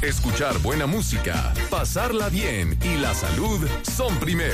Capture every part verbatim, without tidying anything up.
Escuchar buena música, pasarla bien y la salud son primero.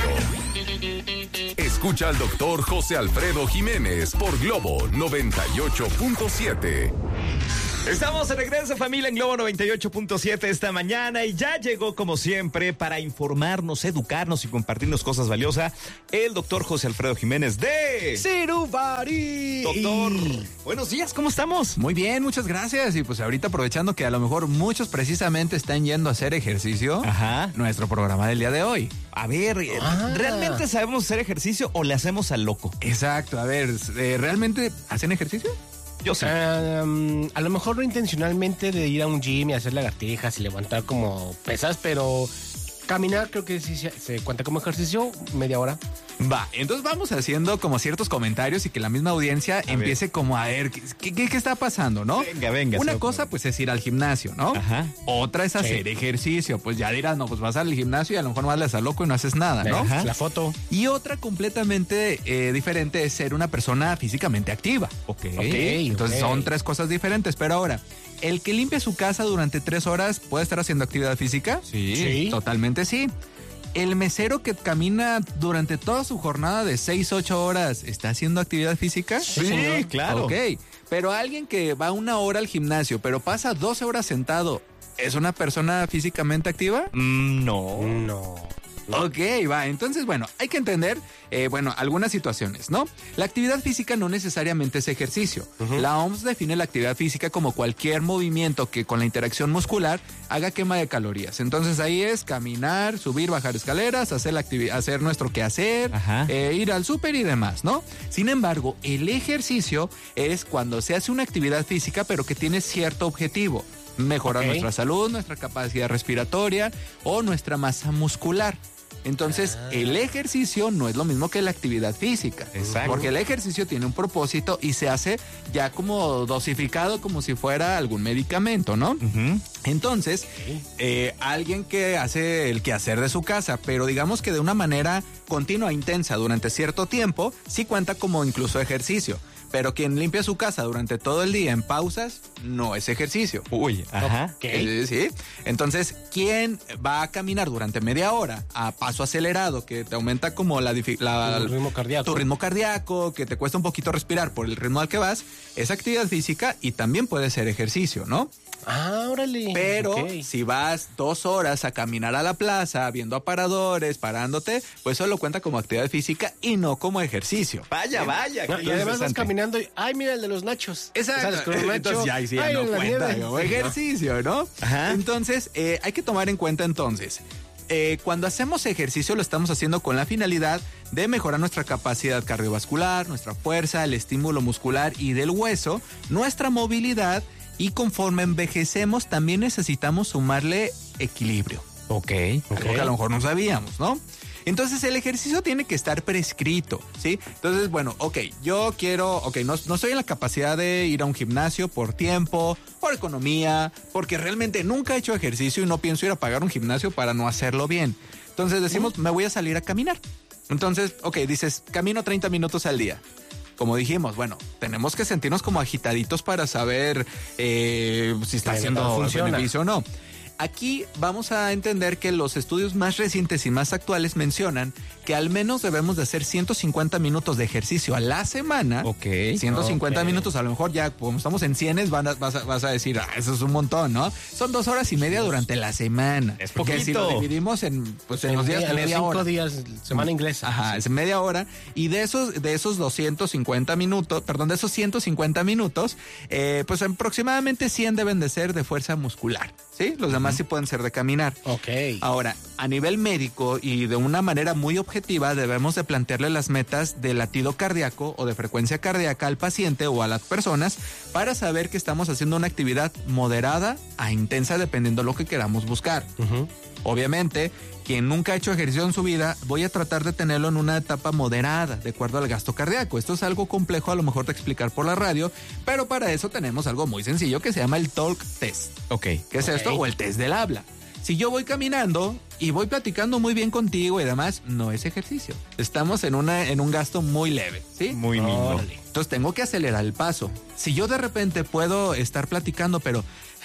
Escucha al doctor José Alfredo Jiménez por Globo noventa y ocho punto siete. Estamos de regreso, familia, en Globo noventa y ocho punto siete esta mañana y ya llegó, como siempre, para informarnos, educarnos y compartirnos cosas valiosas, el doctor José Alfredo Jiménez de Ciruvari. Doctor, buenos días, ¿cómo estamos? Muy bien, muchas gracias. Y pues ahorita aprovechando que a lo mejor muchos precisamente están yendo a hacer ejercicio, Ajá. nuestro programa del día de hoy. A ver, Ah. ¿realmente sabemos hacer ejercicio o le hacemos al loco? Exacto, a ver, eh, ¿realmente hacen ejercicio? Yo sí. Um, a lo mejor no intencionalmente de ir a un gym y hacer lagartijas y levantar como pesas, pero caminar creo que sí se, se cuenta como ejercicio, media hora. Va, entonces vamos haciendo como ciertos comentarios y que la misma audiencia A empiece ver. como a ver qué, qué, qué está pasando, ¿no? Venga, venga. Una se- cosa pues es ir al gimnasio, ¿no? Ajá. Otra es hacer Sí. ejercicio. Pues ya dirás, no, pues vas al gimnasio y a lo mejor vas a loco y no haces nada, ¿no? Ajá. La foto. Y otra completamente eh, diferente es ser una persona físicamente activa. Ok. Ok. Entonces ok. son tres cosas diferentes. Pero ahora, ¿el que limpia su casa durante tres horas puede estar haciendo actividad física? Sí. Sí. Totalmente sí. ¿El mesero que camina durante toda su jornada de seis, ocho horas está haciendo actividad física? Sí, claro. Ok. Pero alguien que va una hora al gimnasio, pero pasa doce horas sentado, ¿es una persona físicamente activa? Mm, no. No. Ok, va. Entonces, bueno, hay que entender, eh, bueno, algunas situaciones, ¿no? La actividad física no necesariamente es ejercicio. Uh-huh. La O M S define la actividad física como cualquier movimiento que con la interacción muscular haga quema de calorías. Entonces ahí es caminar, subir, bajar escaleras, hacer la activi- hacer nuestro quehacer, Ajá. eh, ir al súper y demás, ¿no? Sin embargo, el ejercicio es cuando se hace una actividad física pero que tiene cierto objetivo. Mejorar Ok. nuestra salud, nuestra capacidad respiratoria o nuestra masa muscular. Entonces, Ah. el ejercicio no es lo mismo que la actividad física. Exacto. Porque el ejercicio tiene un propósito y se hace ya como dosificado, como si fuera algún medicamento, ¿no? Ujú. Entonces, eh, alguien que hace el quehacer de su casa, pero digamos que de una manera continua, intensa, durante cierto tiempo, sí cuenta como incluso ejercicio. Pero quien limpia su casa durante todo el día en pausas, no es ejercicio. Uy, ajá. Ok. Sí, sí. Entonces, ¿quién va a caminar durante media hora a paso acelerado, que te aumenta como la, difi- la Tu ritmo cardíaco. tu ritmo cardíaco, que te cuesta un poquito respirar por el ritmo al que vas? Es actividad física y también puede ser ejercicio, ¿no? Ah, órale. Pero Ok. si vas dos horas a caminar a la plaza, viendo aparadores, parándote, pues eso lo cuenta como actividad física y no como ejercicio. Vaya, vaya. No, qué y además vas interesante. caminando y, ay, mira el de los nachos. Sales con un nacho. Entonces ya ahí sí ya ay, no en la cuenta nieve. como ejercicio, ¿no? Ajá. Entonces, eh, hay que tomar en cuenta entonces, eh, cuando hacemos ejercicio lo estamos haciendo con la finalidad de mejorar nuestra capacidad cardiovascular, nuestra fuerza, el estímulo muscular y del hueso, nuestra movilidad, y conforme envejecemos también necesitamos sumarle equilibrio. Ok. Algo que a lo mejor no sabíamos, ¿no? Entonces el ejercicio tiene que estar prescrito, ¿sí? Entonces, bueno, ok, yo quiero, ok, no, no estoy en la capacidad de ir a un gimnasio por tiempo, por economía, porque realmente nunca he hecho ejercicio y no pienso ir a pagar un gimnasio para no hacerlo bien. Entonces decimos, me voy a salir a caminar. Entonces, ok, dices, camino treinta minutos al día. Como dijimos, bueno, tenemos que sentirnos como agitaditos para saber eh, si está Que haciendo funciona. beneficio o no. Aquí vamos a entender que los estudios más recientes y más actuales mencionan que al menos debemos de hacer ciento cincuenta minutos de ejercicio a la semana. Ok. ciento cincuenta Ok. minutos, a lo mejor ya como estamos en cienes, van a- vas, a, vas a decir, ah, eso es un montón, ¿no? Son dos horas y media durante la semana. Es Porque si lo poquito. dividimos en, pues, en En los días día- de en los media cinco hora. días, semana inglesa. Ajá, es media hora. Y de esos, de esos doscientos cincuenta minutos, perdón, de esos ciento cincuenta minutos, eh, pues aproximadamente cien deben de ser de fuerza muscular, ¿sí? Los demás sí pueden ser de caminar. Ok. Ahora, a nivel médico y de una manera muy objetiva, debemos de plantearle las metas de latido cardíaco o de frecuencia cardíaca al paciente o a las personas para saber que estamos haciendo una actividad moderada a intensa dependiendo de lo que queramos buscar. Ujú. Obviamente, quien nunca ha hecho ejercicio en su vida, voy a tratar de tenerlo en una etapa moderada, de acuerdo al gasto cardíaco. Esto es algo complejo a lo mejor de explicar por la radio, pero para eso tenemos algo muy sencillo que se llama el Talk Test. Ok. ¿Qué es Ok. esto? O el test del habla. Si yo voy caminando y voy platicando muy bien contigo y demás, no es ejercicio. Estamos en, una, en un gasto muy leve, ¿sí? Muy lindo. Órale. Entonces tengo que acelerar el paso. Si yo de repente puedo estar platicando, pero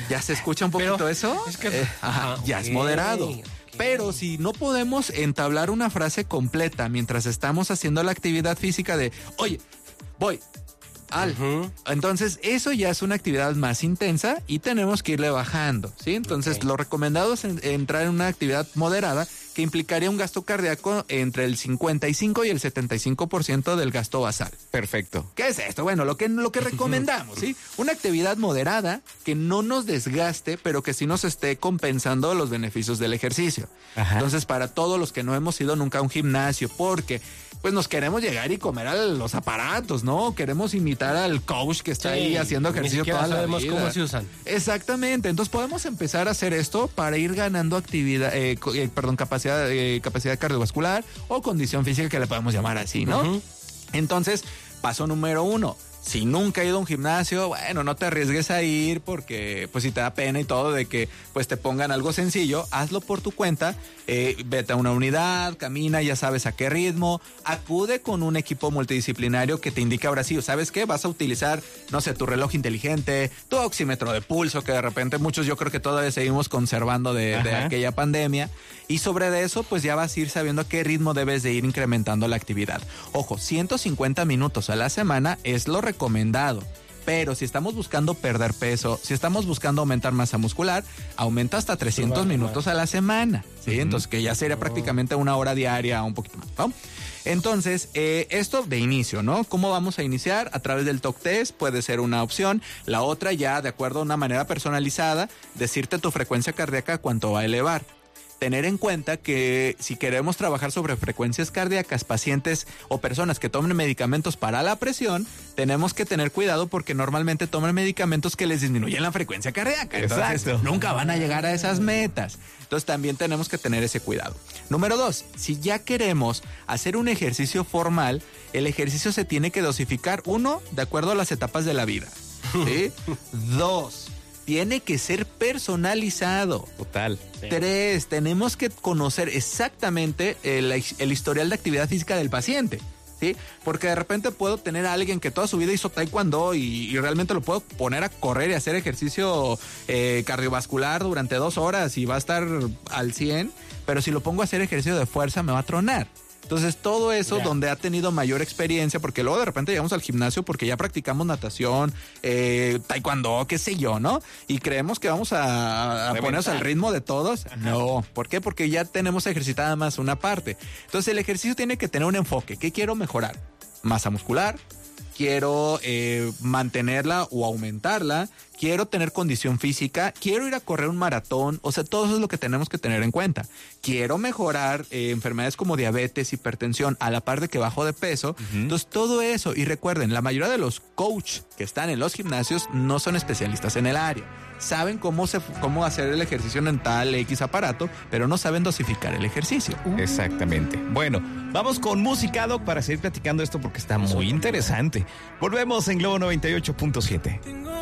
¿Ya se escucha un poquito Pero eso? es que- Eh, ajá, ah, ya ok, es moderado. ok. Pero si no podemos entablar una frase completa mientras estamos haciendo la actividad física de, oye, voy, al. Ujú. Entonces, eso ya es una actividad más intensa y tenemos que irle bajando, ¿sí? Entonces, Ok. lo recomendado es en- entrar en una actividad moderada que implicaría un gasto cardíaco entre el cincuenta y cinco y el setenta y cinco por ciento del gasto basal. Perfecto. ¿Qué es esto? Bueno, lo que, lo que recomendamos, ¿sí? Una actividad moderada que no nos desgaste, pero que sí nos esté compensando los beneficios del ejercicio. Ajá. Entonces, para todos los que no hemos ido nunca a un gimnasio, porque pues nos queremos llegar y comer a los aparatos, ¿no? Queremos imitar al coach que está Sí, ahí haciendo ni ejercicio siquiera toda la sabemos vida. cómo se usan. Exactamente. Entonces, podemos empezar a hacer esto para ir ganando actividad, eh, co- eh, perdón, capacidad, eh, capacidad cardiovascular o condición física que le podemos llamar así, ¿no? Ujú. Entonces, paso número uno. Si nunca has ido a un gimnasio, bueno, no te arriesgues a ir porque pues si te da pena y todo de que pues te pongan algo sencillo, hazlo por tu cuenta, eh, vete a una unidad, camina, ya sabes a qué ritmo, acude con un equipo multidisciplinario que te indique ahora sí, ¿sabes qué? Vas a utilizar, no sé, tu reloj inteligente, tu oxímetro de pulso, que de repente muchos yo creo que todavía seguimos conservando de, de Ajá. aquella pandemia, y sobre de eso pues ya vas a ir sabiendo a qué ritmo debes de ir incrementando la actividad. Ojo, ciento cincuenta minutos a la semana es lo recomendado. Pero si estamos buscando perder peso, si estamos buscando aumentar masa muscular, aumenta hasta trescientos Sumar, minutos a la semana, ¿sí? Entonces, que ya sería prácticamente una hora diaria, un poquito más, ¿no? Entonces, eh, esto de inicio, ¿no? ¿Cómo vamos a iniciar? A través del T O C test puede ser una opción. La otra ya, de acuerdo a una manera personalizada, decirte tu frecuencia cardíaca cuánto va a elevar. Tener en cuenta que si queremos trabajar sobre frecuencias cardíacas, pacientes o personas que tomen medicamentos para la presión, tenemos que tener cuidado porque normalmente toman medicamentos que les disminuyen la frecuencia cardíaca. Entonces, Exacto. nunca van a llegar a esas metas. Entonces, también tenemos que tener ese cuidado. Número dos, si ya queremos hacer un ejercicio formal, el ejercicio se tiene que dosificar, uno, de acuerdo a las etapas de la vida. ¿Sí? Dos, tiene que ser personalizado. Total. Tres, tenemos que conocer exactamente el, el historial de actividad física del paciente, ¿sí? Porque de repente puedo tener a alguien que toda su vida hizo taekwondo y, y realmente lo puedo poner a correr y hacer ejercicio eh, cardiovascular durante dos horas y va a estar al cien, pero si lo pongo a hacer ejercicio de fuerza me va a tronar. Entonces, todo eso Ya. donde ha tenido mayor experiencia, porque luego de repente llegamos al gimnasio porque ya practicamos natación, eh, taekwondo, qué sé yo, ¿no? Y creemos que vamos a, a Reventar. ponernos al ritmo de todos. No. ¿Por qué? Porque ya tenemos ejercitada más una parte. Entonces, el ejercicio tiene que tener un enfoque. ¿Qué quiero mejorar? Masa muscular. Quiero eh, mantenerla o aumentarla, quiero tener condición física, quiero ir a correr un maratón, o sea, todo eso es lo que tenemos que tener en cuenta. Quiero mejorar eh, enfermedades como diabetes, hipertensión, a la par de que bajo de peso. Entonces, todo eso, y recuerden, la mayoría de los coach que están en los gimnasios no son especialistas en el área. Saben cómo, se, cómo hacer el ejercicio en tal X aparato, pero no saben dosificar el ejercicio. Exactamente. Bueno, vamos con música, Doc, para seguir platicando esto porque está muy interesante. Volvemos en Globo noventa y ocho punto siete. Tengo